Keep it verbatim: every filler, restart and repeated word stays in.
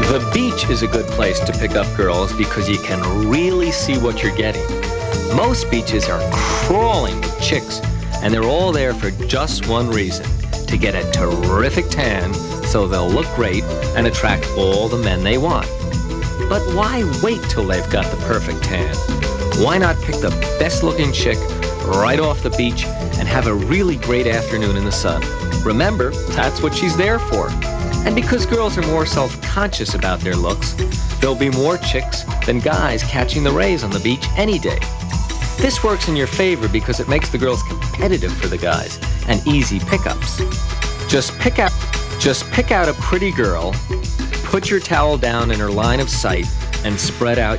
The beach is a good place to pick up girls because you can really see what you're getting. Most beaches are crawling with chicks, and they're all there for just one reason: to get a terrific tan so they'll look great and attract all the men they want. But why wait till they've got the perfect tan? Why not pick the best-looking chick right off the beach and have a really great afternoon in the sun? Remember, that's what she's there for. And because girls are more self-conscious about their looks, there'll be more chicks than guys catching the rays on the beach any day. This works in your favor because it makes the girls competitive for the guys and easy pickups. Just pick out, just pick out a pretty girl, put your towel down in her line of sight, and spread out